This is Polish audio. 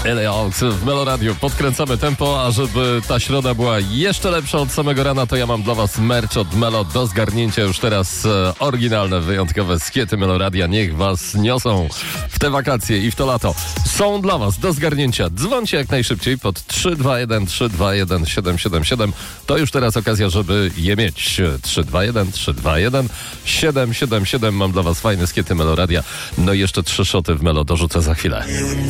LA Oaks w Meloradiu. Podkręcamy tempo, a żeby ta środa była jeszcze lepsza od samego rana, to ja mam dla was merch od Melo do zgarnięcia już teraz. Oryginalne, wyjątkowe skiety Meloradia. Niech was niosą w te wakacje i w to lato. Są dla was do zgarnięcia. Dzwońcie jak najszybciej pod 321 321 777. To już teraz okazja, żeby je mieć. 321 321 777. Mam dla was fajne skiety Meloradia. No i jeszcze 3 szoty w Melo dorzucę za chwilę.